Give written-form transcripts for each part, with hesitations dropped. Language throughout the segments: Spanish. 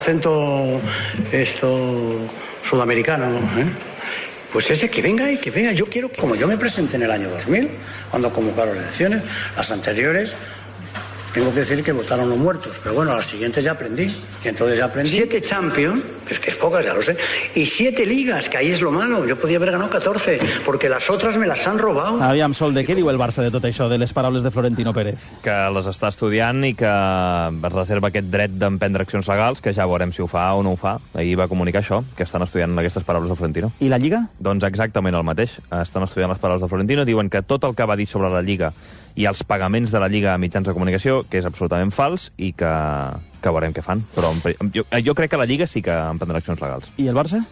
Acento sudamericano, ¿eh? Pues ese que venga. Yo quiero que, como yo me presenté en el año 2000, cuando convocaron las elecciones, las anteriores, tengo que decir que votaron los muertos, pero bueno, a las siguientes ya aprendí. Y entonces ya aprendí 7 Champions, que es pocas, ya lo sé, y 7 ligas, que ahí és lo malo. Yo podía haber ganado 14, porque las otras me las han robado. Aviam, Sol, de què diu el Barça de tot això, de les paraules de Florentino Pérez? Que les està estudiant i que es reserva aquest dret d'emprendre accions legals, que ja veurem si ho fa o no ho fa. Ahir va comunicar això, que estan estudiant aquestes paraules de Florentino. I la Lliga? Doncs exactament el mateix. Estan estudiant les paraules de Florentino, diuen que tot el que va dir sobre la Lliga i els pagaments de la Lliga a mitjans de comunicació, que és absolutament fals i que veurem què fan. Però jo crec que la Lliga sí que emprendrà accions legals. I el Barça?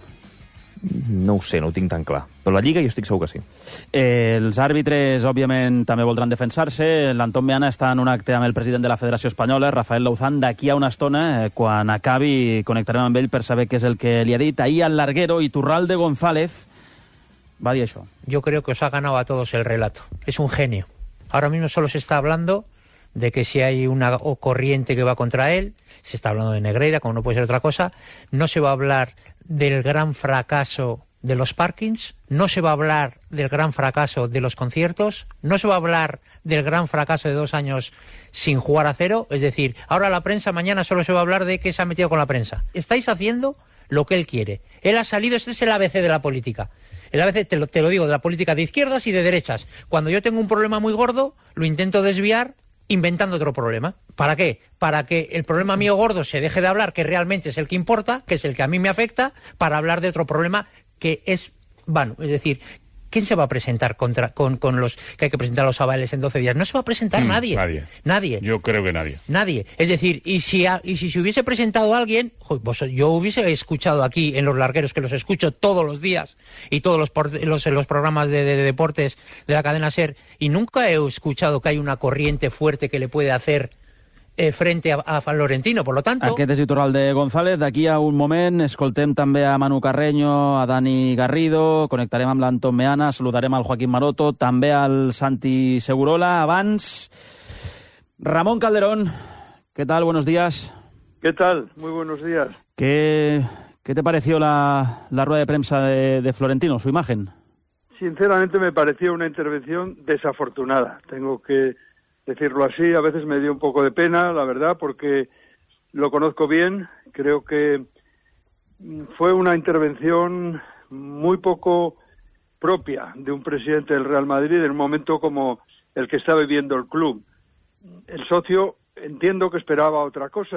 No ho sé, no ho tinc tan clar. Però la Lliga jo estic segur que sí. Els àrbitres, òbviament, també voldran defensar-se. L'Anton Meana està en un acte amb el president de la Federació Espanyola, Rafael Louzán. D'aquí a una estona, quan acabi, connectarem amb ell per saber què és el que li ha dit. Ahir al larguero, Iturralde González va dir això. Yo creo que os ha ganado a todos el relato. Es un genio. Ahora mismo solo se está hablando de que si hay una corriente que va contra él, se está hablando de Negreira, como no puede ser otra cosa, no se va a hablar del gran fracaso de los parkings, no se va a hablar del gran fracaso de los conciertos, no se va a hablar del gran fracaso de 2 años sin jugar a cero, es decir, ahora la prensa, mañana solo se va a hablar de que se ha metido con la prensa. Estáis haciendo lo que él quiere. Él ha salido, este es el ABC de la política. El ABC, te lo digo, de la política de izquierdas y de derechas. Cuando yo tengo un problema muy gordo, lo intento desviar inventando otro problema. ¿Para qué? Para que el problema mío gordo se deje de hablar, que realmente es el que importa, que es el que a mí me afecta, para hablar de otro problema que es vano. Es decir, ¿quién se va a presentar con los que hay que presentar los avales en 12 días? No se va a presentar nadie. Nadie. Yo creo que nadie. Nadie. Es decir, y si se hubiese presentado alguien, yo hubiese escuchado aquí en los largueros, que los escucho todos los días, y todos los programas de deportes de la cadena SER, y nunca he escuchado que hay una corriente fuerte que le puede hacer frente a Florentino, por lo tanto... Aquest és Iturralde González. D'aquí a un moment escoltem també a Manu Carreño, a Dani Garrido, connectarem amb l'Anton Meana, saludarem al Joaquín Maroto, també al Santi Segurola. Abans, Ramón Calderón, ¿qué tal? Buenos días. ¿Qué tal? Muy buenos días. ¿Qué te pareció la rueda de prensa de Florentino, su imagen? Sinceramente me pareció una intervención desafortunada. Tengo que decirlo así, a veces me dio un poco de pena, la verdad, porque lo conozco bien. Creo que fue una intervención muy poco propia de un presidente del Real Madrid en un momento como el que está viviendo el club. El socio entiendo que esperaba otra cosa.